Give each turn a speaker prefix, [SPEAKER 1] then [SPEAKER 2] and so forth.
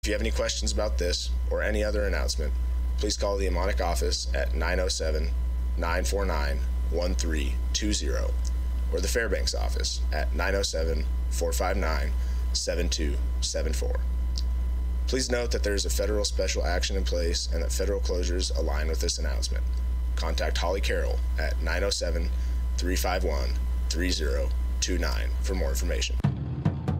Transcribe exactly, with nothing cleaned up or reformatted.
[SPEAKER 1] If you have any questions about this or any other announcement, please call the Amonic office at nine oh seven, nine four nine, one three two zero or the Fairbanks office at nine oh seven, four five nine, seven two seven four. Please note that there is a federal special action in place and that federal closures align with this announcement. Contact Holly Carroll at nine oh seven, three five one, three zero two nine for more information.